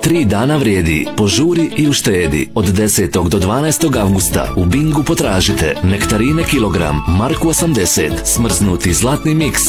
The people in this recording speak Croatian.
3 dana vrijedi. Požuri i uštedi. Od 10. do 12. avgusta u Bingu potražite nektarine kilogram, marku 80, smrznuti zlatni miks